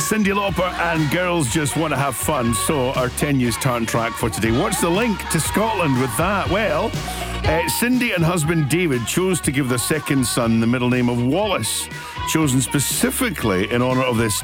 Cyndi Lauper and Girls Just Want to Have Fun. So, our 10 News Tartan track for today. What's the link to Scotland with that? Well, Cyndi and husband David chose to give their second son the middle name of Wallace, chosen specifically in honour of this